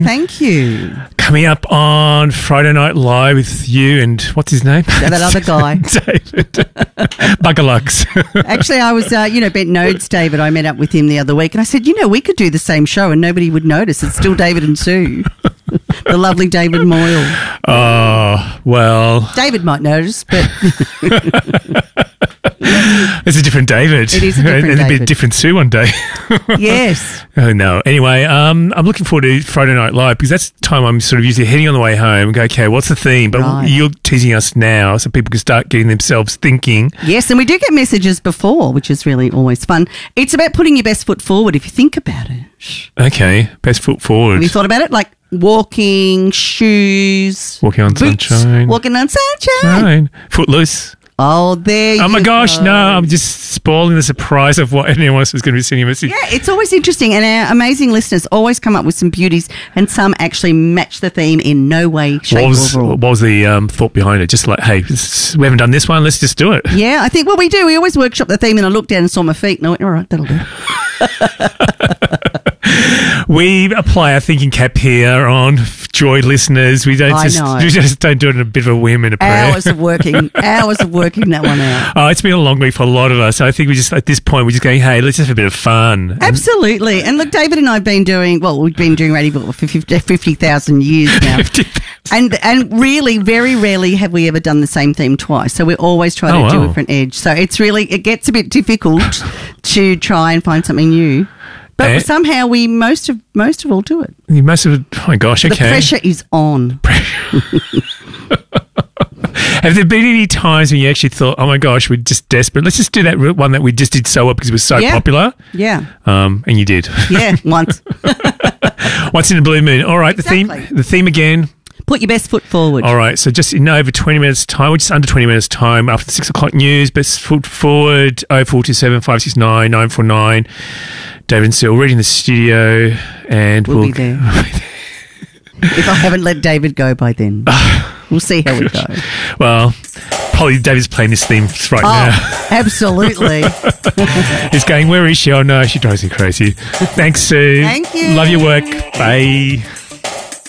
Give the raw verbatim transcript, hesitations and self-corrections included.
Thank you. Coming up on Friday Night Live with you and what's his name? Yeah, that other guy. David. Buggerlugs. Actually, I was, uh, you know, Ben Nodes, David, I met up with him the other week and I said, you know, we could do the same show and nobody would notice. It's still David and Sue. The lovely David Moyle. Oh, well. David might notice, but... It's a different David. It is a different and David. a bit different Sue one day. Yes. Oh, no. Anyway, um, I'm looking forward to Friday Night Live because that's the time I'm sort of usually heading on the way home and go, okay, what's the theme? But Right. you're teasing us now so people can start getting themselves thinking. Yes, and we do get messages before, which is really always fun. It's about putting your best foot forward if you think about it. Okay, best foot forward. Have you thought about it? Like walking, shoes, Walking on boots, sunshine. Walking on sunshine. Fine. Footloose. Oh, there you Oh, my gosh, go. no. I'm just spoiling the surprise of what anyone else is going to be sending a message. Yeah, it's always interesting, and our amazing listeners always come up with some beauties, and some actually match the theme in no way, shape, What was, or form. what was the um, thought behind it? Just like, hey, this, we haven't done this one, let's just do it. Yeah, I think what we do, we always workshop the theme, and I looked down and saw my feet, and I went, all right, that'll do. We apply our thinking cap here on Joy listeners. We don't I just know. we just don't do it in a bit of a whim and a prayer. Hours of working, hours of working that one out. Oh, it's been a long week for a lot of us. So I think we just at this point we're just going, hey, let's just have a bit of fun. And- Absolutely. And look, David and I have been doing, well, we've been doing radio for fifty thousand years now. and and really, very rarely have we ever done the same theme twice. So we're always trying Oh, to do wow. a different edge. So it's really, it gets a bit difficult to try and find something new. But Eh? somehow we most of most of all do it. You must have. Oh my gosh. The Okay. pressure is on. Have there been any times when you actually thought, oh my gosh, we're just desperate. Let's just do that re- one that we just did so well because it was so Yeah. popular. Yeah. Um, and you did. Yeah, once. Once in a blue moon. All right. The Exactly. theme. The theme again. Put your best foot forward. All right, so just in over twenty minutes' time, or just under twenty minutes' time, after the six o'clock news, best foot forward, oh four two seven, five six nine, nine four nine. David and Sil ready in the studio, and We'll we'll, be there. If I haven't let David go by then. We'll see how we go. Well, probably David's playing this theme right Oh, absolutely. now. He's going, where is she? Oh no, she drives me crazy. Thanks, Sue. Thank you. Love your work. Bye.